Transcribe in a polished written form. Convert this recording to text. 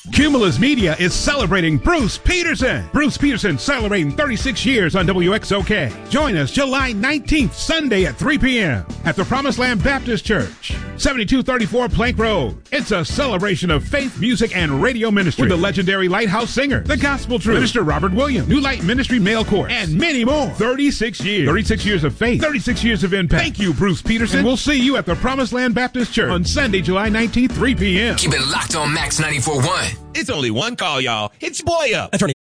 Cumulus Media is celebrating Bruce Peterson. Bruce Peterson celebrating 36 years on WXOK. Join us July 19th, Sunday at 3 p.m. at the Promised Land Baptist Church, 7234 Plank Road. It's a celebration of faith, music, and radio ministry with the legendary Lighthouse singer, the Gospel Truth, Minister Robert Williams, New Light Ministry Male Chorus, and many more. 36 years. 36 years of faith. 36 years of impact. Thank you, Bruce Peterson. And we'll see you at the Promised Land Baptist Church on Sunday, July 19th, 3 p.m. Keep it locked on Max 94.1. It's only one call, y'all. It's your boy up. Attorney